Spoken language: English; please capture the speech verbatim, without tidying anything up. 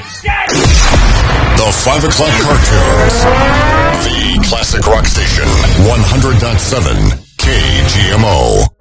The five o'clock cartoons. The classic rock station. one hundred point seven K G M O.